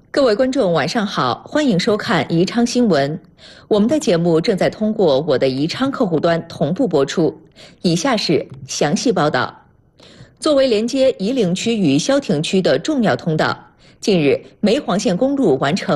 各位观众，晚上好，欢迎收看宜昌新闻。我们的节目正在通过我的宜昌客户端同步播出。以下是详细报道。作为连接夷陵区与消亭区的重要通道，近日梅黄线公路完成